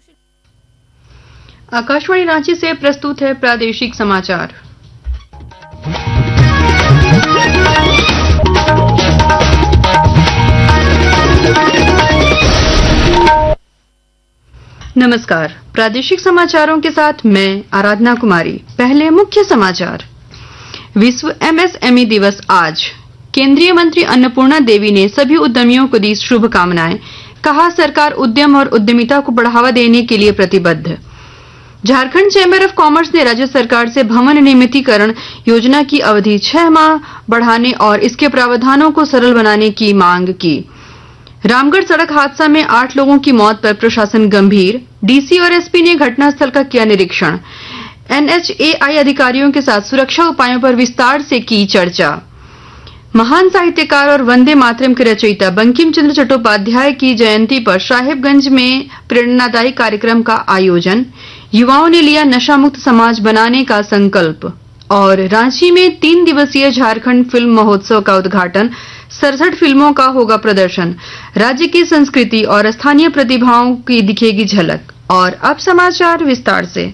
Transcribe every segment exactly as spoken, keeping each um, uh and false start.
आकाशवाणी रांची से प्रस्तुत है प्रादेशिक समाचार। नमस्कार, प्रादेशिक समाचारों के साथ मैं आराधना कुमारी। पहले मुख्य समाचार। विश्व एमएसएमई दिवस आज। केंद्रीय मंत्री अन्नपूर्णा देवी ने सभी उद्यमियों को दी शुभकामनाएं। कहा, सरकार उद्यम और उद्यमिता को बढ़ावा देने के लिए प्रतिबद्ध। झारखंड चैंबर ऑफ कॉमर्स ने राज्य सरकार से भवन नियमितीकरण योजना की अवधि छह माह बढ़ाने और इसके प्रावधानों को सरल बनाने की मांग की। रामगढ़ सड़क हादसा में आठ लोगों की मौत पर प्रशासन गंभीर। डीसी और एसपी ने घटनास्थल का किया निरीक्षण। एनएचएआई अधिकारियों के साथ सुरक्षा उपायों पर विस्तार से की चर्चा। महान साहित्यकार और वंदे मातरम के रचयिता बंकिम चंद्र चट्टोपाध्याय की जयंती पर साहेबगंज में प्रेरणादायी कार्यक्रम का आयोजन। युवाओं ने लिया नशा मुक्त समाज बनाने का संकल्प। और रांची में तीन दिवसीय झारखंड फिल्म महोत्सव का उद्घाटन। सड़सठ फिल्मों का होगा प्रदर्शन। राज्य की संस्कृति और स्थानीय प्रतिभाओं की दिखेगी झलक। और अब समाचार विस्तार से।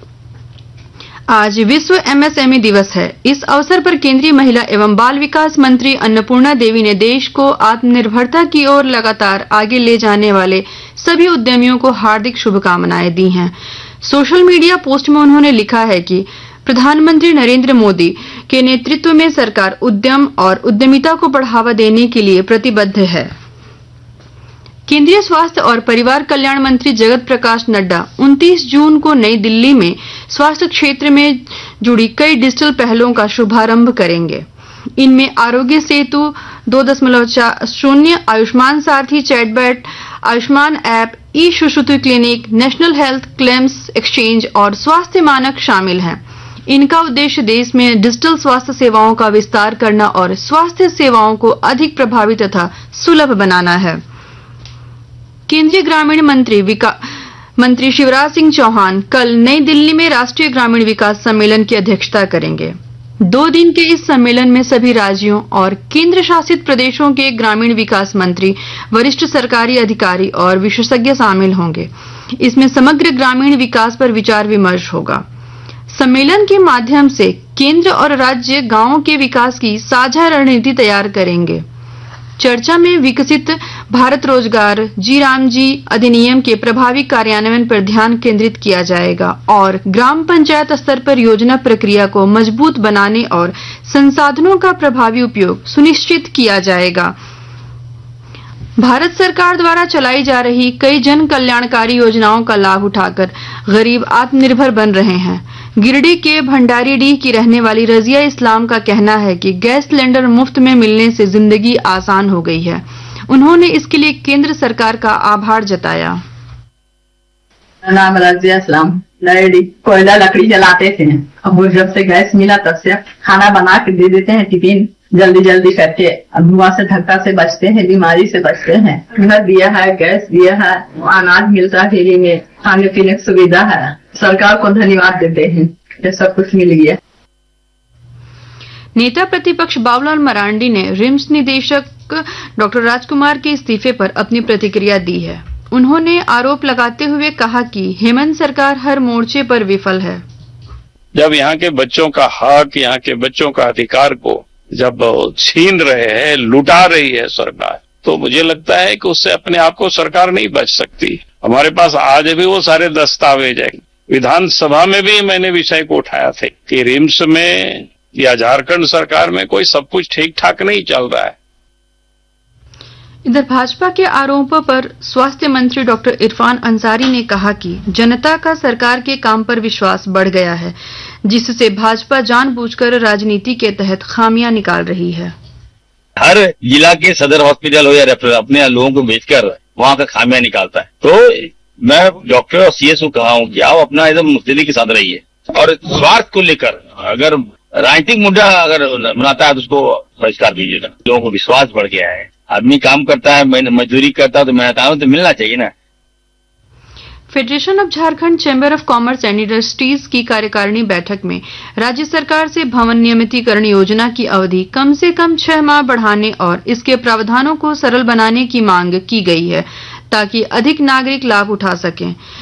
आज विश्व एमएसएमई दिवस है। इस अवसर पर केंद्रीय महिला एवं बाल विकास मंत्री अन्नपूर्णा देवी ने देश को आत्मनिर्भरता की ओर लगातार आगे ले जाने वाले सभी उद्यमियों को हार्दिक शुभकामनाएं दी हैं। सोशल मीडिया पोस्ट में उन्होंने लिखा है कि प्रधानमंत्री नरेंद्र मोदी के नेतृत्व में सरकार उद्यम और उद्यमिता को बढ़ावा देने के लिए प्रतिबद्ध है। केंद्रीय स्वास्थ्य और परिवार कल्याण मंत्री जगत प्रकाश नड्डा उनतीस जून को नई दिल्ली में स्वास्थ्य क्षेत्र में जुड़ी कई डिजिटल पहलों का शुभारंभ करेंगे। इनमें आरोग्य सेतु दो दशमलव शून्य, आयुष्मान सारथी चैटबॉट, आयुष्मान ऐप, ई सुश्रुति clinic, national health claims exchange और स्वास्थ्य मानक शामिल हैं। इनका उद्देश्य देश में डिजिटल स्वास्थ्य सेवाओं का विस्तार करना और स्वास्थ्य सेवाओं को अधिक प्रभावी तथा सुलभ बनाना है। केंद्रीय ग्रामीण मंत्री विका मंत्री शिवराज सिंह चौहान कल नई दिल्ली में राष्ट्रीय ग्रामीण विकास सम्मेलन की अध्यक्षता करेंगे। दो दिन के इस सम्मेलन में सभी राज्यों और केंद्र शासित प्रदेशों के ग्रामीण विकास मंत्री, वरिष्ठ सरकारी अधिकारी और विशेषज्ञ शामिल होंगे। इसमें समग्र ग्रामीण विकास पर विचार विमर्श होगा। सम्मेलन के माध्यम से केंद्र और राज्य गांवों के विकास की साझा रणनीति तैयार करेंगे। चर्चा में विकसित भारत रोजगार जी राम जी अधिनियम के प्रभावी कार्यान्वयन पर ध्यान केंद्रित किया जाएगा और ग्राम पंचायत स्तर पर योजना प्रक्रिया को मजबूत बनाने और संसाधनों का प्रभावी उपयोग सुनिश्चित किया जाएगा। भारत सरकार द्वारा चलाई जा रही कई जन कल्याणकारी योजनाओं का लाभ उठाकर गरीब आत्मनिर्भर बन रहे हैं। गिरिडीह के भंडारीडीह की रहने वाली रजिया इस्लाम का कहना है कि गैस सिलेंडर मुफ्त में मिलने से जिंदगी आसान हो गई है। उन्होंने इसके लिए केंद्र सरकार का आभार जताया। मेरा नाम रजिया इस्लाम, नरेडी कोयला लकड़ी जलाते थे। अब जब से गैस मिला तब से खाना बना के दे देते हैं टिफिन जल्दी जल्दी करके। धुआं से धक्का से बचते हैं, बीमारी से बचते हैं। घर दिया है, गैस दिया है, अनाज मिलता है फ्री में, खाने पीने की सुविधा है। सरकार को धन्यवाद देते हैं, ये सब कुछ मिल गया। नेता प्रतिपक्ष बाबूलाल मरांडी ने रिम्स निदेशक डॉक्टर राजकुमार के इस्तीफे पर अपनी प्रतिक्रिया दी है। उन्होंने आरोप लगाते हुए कहा कि हेमंत सरकार हर मोर्चे पर विफल है। जब यहाँ के बच्चों का हक, यहाँ के बच्चों का अधिकार को जब छीन रहे हैं, लुटा रही है सरकार, तो मुझे लगता है कि उससे अपने आप को सरकार नहीं बच सकती। हमारे पास आज भी वो सारे दस्तावेज हैं। विधानसभा में भी मैंने विषय को उठाया था कि रिम्स में या झारखंड सरकार में कोई सब कुछ ठीक ठाक नहीं चल रहा है। इधर भाजपा के आरोपों पर स्वास्थ्य मंत्री डॉक्टर इरफान अंसारी ने कहा कि जनता का सरकार के काम पर विश्वास बढ़ गया है, जिससे भाजपा जानबूझकर राजनीति के तहत खामियां निकाल रही है। हर जिला के सदर हॉस्पिटल हो या रेफरल अपने लोगों को बेचकर वहां का खामियां निकालता है। तो मैं डॉक्टर और सीएस को कहा हूं कि आप अपना एकदम मुस्तैदी के साथ रहिए और स्वार्थ को लेकर अगर राजनीतिक मुद्दा अगर बनाता है तो उसको बहिष्कार दीजिएगा। लोगों को विश्वास बढ़ गया है। आदमी काम करता है, मजदूरी करता है तो मेहनत तो मिलना चाहिए ना। Federation of Jharkhand chamber of commerce and industries की कार्यकारिणी बैठक में राज्य सरकार से भवन नियमितीकरण योजना की अवधि कम से कम छह माह बढ़ाने और इसके प्रावधानों को सरल बनाने की मांग की गई है, ताकि अधिक नागरिक लाभ उठा सकें।